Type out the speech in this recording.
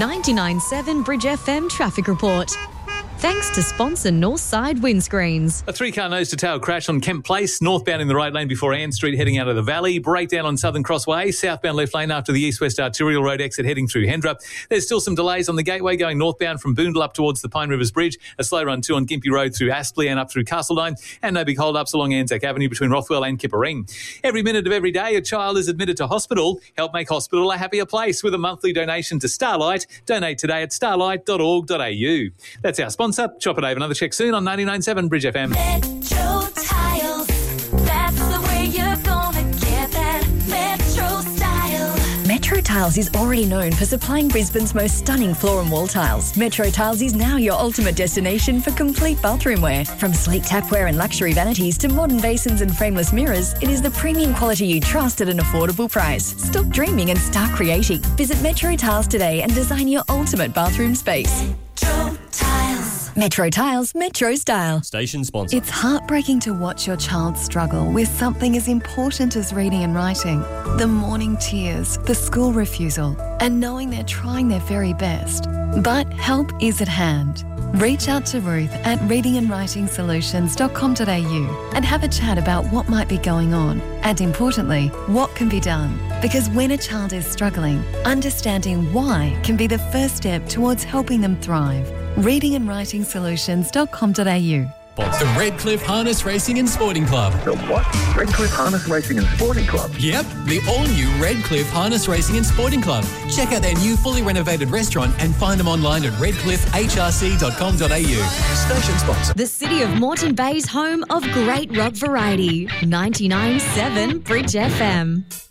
99.7 Bridge FM traffic report. Thanks to sponsor Northside Windscreens. A three-car nose-to-tail crash on Kemp Place, northbound in the right lane before Ann Street heading out of the valley. Breakdown on Southern Crossway, southbound left lane after the east-west arterial road exit heading through Hendra. There's still some delays on the Gateway going northbound from Boondall up towards the Pine Rivers Bridge. A slow run too on Gympie Road through Aspley and up through Castledine. And no big hold-ups along Anzac Avenue between Rothwell and Kippa-Ring. Every minute of every day, a child is admitted to hospital. Help make hospital a happier place with a monthly donation to Starlight. Donate today at starlight.org.au. That's our sponsor. Chop it over. Another check soon on 99.7 Bridge FM. Metro Tiles, that's the way you're gonna get that Metro style. Metro Tiles is already known for supplying Brisbane's most stunning floor and wall tiles. Metro Tiles is now your ultimate destination for complete bathroom wear. From sleek tapware and luxury vanities to modern basins and frameless mirrors, it is the premium quality you trust at an affordable price. Stop dreaming and start creating. Visit Metro Tiles today and design your ultimate bathroom space. Metro Tiles. Metro Tiles, Metro Style. Station sponsor. It's heartbreaking to watch your child struggle with something as important as reading and writing. The morning tears, the school refusal, and knowing they're trying their very best. But help is at hand. Reach out to Ruth at readingandwritingsolutions.com.au and have a chat about what might be going on and, importantly, what can be done. Because when a child is struggling, understanding why can be the first step towards helping them thrive. readingandwritingsolutions.com.au. The Redcliffe Harness Racing and Sporting Club. The what? Redcliffe Harness Racing and Sporting Club? Yep, the all-new Redcliffe Harness Racing and Sporting Club. Check out their new fully renovated restaurant and find them online at redcliffehrc.com.au. Station sponsor. The city of Moreton Bay's home of great rock variety. 99.7 Bridge FM.